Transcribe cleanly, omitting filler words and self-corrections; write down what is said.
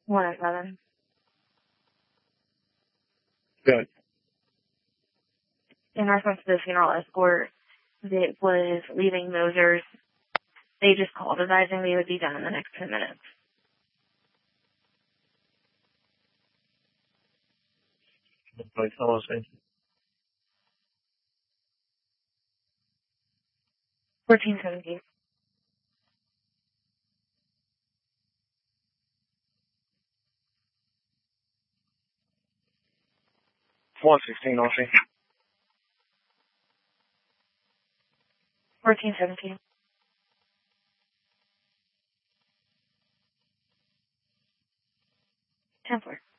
107. Good. In reference to the funeral escort that was leaving Moser's, they just called advising they would be done in the next 10 minutes. Like, almost 1417. $116, Aussie. 1417. Templar.